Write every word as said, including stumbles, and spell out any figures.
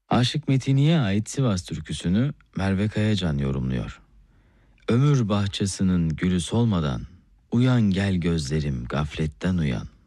Aşık Metini'ye ait Sivas türküsünü Merve Kayacan yorumluyor. Ömür bahçesinin gülü solmadan, uyan gel gözlerim gafletten uyan.